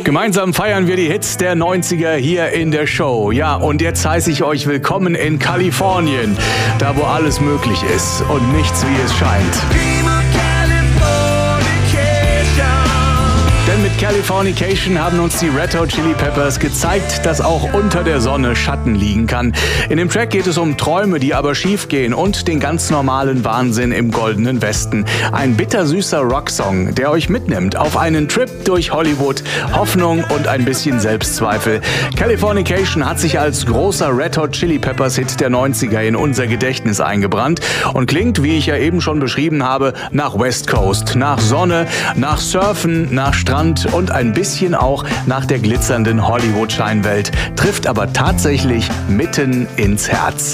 Gemeinsam feiern wir die Hits der 90er hier in der Show. Ja, und jetzt heiße ich euch willkommen in Kalifornien, da wo alles möglich ist und nichts wie es scheint. Denn mit Californication haben uns die Red Hot Chili Peppers gezeigt, dass auch unter der Sonne Schatten liegen kann. In dem Track geht es um Träume, die aber schief gehen und den ganz normalen Wahnsinn im goldenen Westen. Ein bittersüßer Rocksong, der euch mitnimmt auf einen Trip durch Hollywood, Hoffnung und ein bisschen Selbstzweifel. Californication hat sich als großer Red Hot Chili Peppers Hit der 90er in unser Gedächtnis eingebrannt und klingt, wie ich ja eben schon beschrieben habe, nach West Coast, nach Sonne, nach Surfen, nach Strand und ein bisschen auch nach der glitzernden Hollywood-Scheinwelt, trifft aber tatsächlich mitten ins Herz.